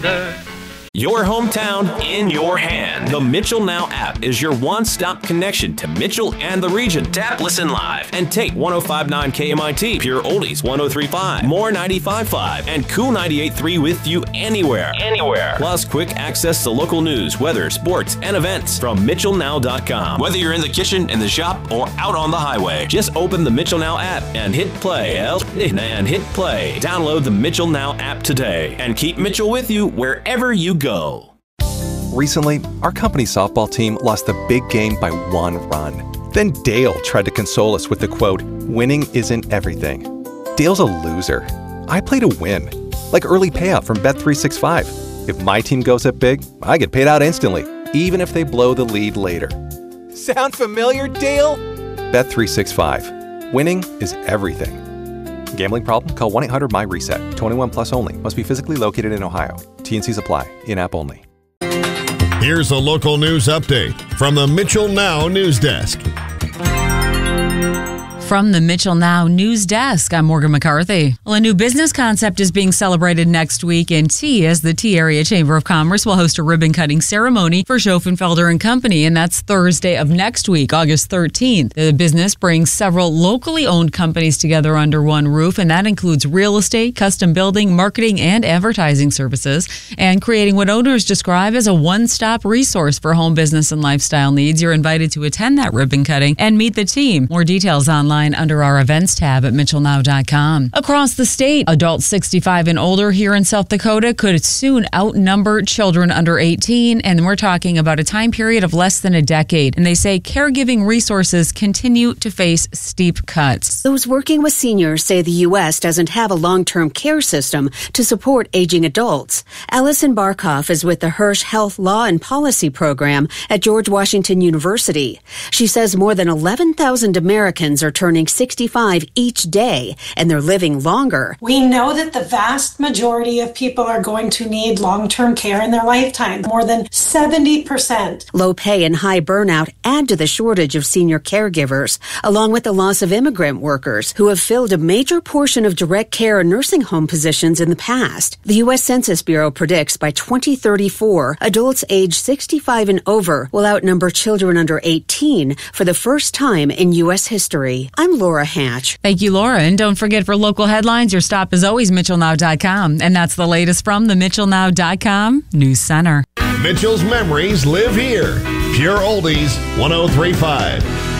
Your hometown in your hand. The Mitchell Now app is your one-stop connection to Mitchell and the region. Tap Listen Live and take 105.9 KMIT, Pure Oldies 103.5, More 95.5, and Cool 98.3 with you anywhere. Plus quick access to local news, weather, sports, and events from MitchellNow.com. Whether you're in the kitchen, in the shop, or out on the highway, just open the Mitchell Now app and hit play. Download the Mitchell Now app today and keep Mitchell with you wherever you go. Recently, our company softball team lost the big game by 1 run. Then Dale tried to console us with the quote, "Winning isn't everything." Dale's a loser. I play to win. Like early payout from Bet365. If my team goes up big, I get paid out instantly, even if they blow the lead later. Sound familiar, Dale? Bet365. Winning is everything. Gambling problem? Call 1-800-MY-RESET. 21 plus only. Must be physically located in Ohio. T&Cs apply. In-app only. Here's a local news update from the Mitchell Now News Desk. From the Mitchell Now News Desk, I'm Morgan McCarthy. Well, a new business concept is being celebrated next week in T as the T Area Chamber of Commerce will host a ribbon-cutting ceremony for Schoenfelder & Company, and that's Thursday of next week, August 13th. The business brings several locally owned companies together under one roof, and that includes real estate, custom building, marketing, and advertising services, and creating what owners describe as a one-stop resource for home business and lifestyle needs. You're invited to attend that ribbon cutting and meet the team. More details online under our events tab at mitchellnow.com. Across the state, adults 65 and older here in South Dakota could soon outnumber children under 18, and we're talking about a time period of less than a decade. And they say caregiving resources continue to face steep cuts. Those working with seniors say the U.S. doesn't have a long-term care system to support aging adults. Allison Barkoff is with the Hirsch Health Law and Policy Program at George Washington University. She says more than 11,000 Americans are turning 65 each day, and they're living longer. We know that the vast majority of people are going to need long-term care in their lifetime, more than 70%. Low pay and high burnout add to the shortage of senior caregivers, along with the loss of immigrant workers who have filled a major portion of direct care and nursing home positions in the past. The U.S. Census Bureau predicts by 2034, adults age 65 and over will outnumber children under 18 for the first time in U.S. history. I'm Laura Hatch. Thank you, Laura. And don't forget, for local headlines, your stop is always MitchellNow.com. And that's the latest from the MitchellNow.com News Center. Mitchell's memories live here. Pure Oldies 103.5.